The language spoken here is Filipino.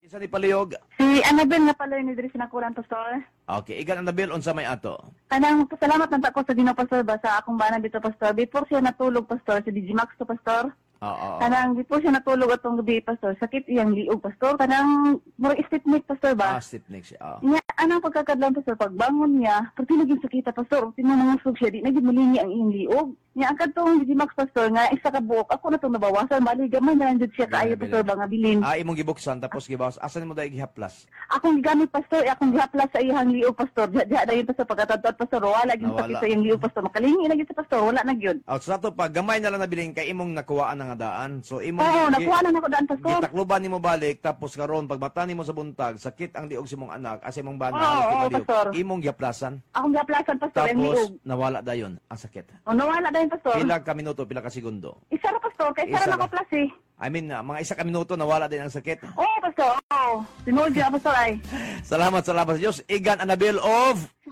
Isa ni palihog. Si Annabel na pala ni diri sinakuran, Pastor. Okay, igan Annabel unsa may ato? Kanang salamat man ta ko sa Ginoo, Pastor, ba sa akong bana dito, Pastor. Before siya natulog, Pastor, sa Digimax to, Pastor. Oo. Kanang before siya natulog atong gabi, Pastor, sakit iyang liog, Pastor. Kanang mura istitnik, Pastor, ba? Step next siya. Nya, anang pagkakadlan, Pastor, pagbangon niya, pati naging sakita, Pastor, tinanangusog siya, di naging malingi ang iyang liog. Nya, ang kadtong Digimax, Pastor, nga isa ka buok, ako na itong nabawasan, bali, gamay na lang dyan siya kaayo, Pastor, ba nga bilin. Imong gibuksan tapos gibawas. Asan mo dahil gihaplas? Akong gigamit, Pastor, akong gihaplas sa iyang liog, Pastor. Diya dayon, Pastor, pagkatadtad, Pastor, wala gyud sakit sa iyang liog, Pastor. Makalingi na gyud sa Pastor, wala na gyud. Sa to pag gamay na lang nabiling kay imong nakuhaan nga daan. So imong Oo, nakuha na nako daan, Pastor. gitakluban nimo balik tapos karon pag mata nimo sa buntag sakit ang liog sa imong anak as imong bana Oo, Pastor. imong gihaplasan Akong gihaplasan, Pastor, ang liog. tapos nawala dayon ang sakit. O, nawala dayon, Pastor. Pila ka minuto, pila ka segundo. Isa ra, Pastor, kay isa Isa ra ra. nako plus eh. I mean, mga isa ka minuto nawala din ang sakit. Oo, Pastor, oo. Sinuldi, Pastor, ay. Salamat sa Diyos. Igan Annabel of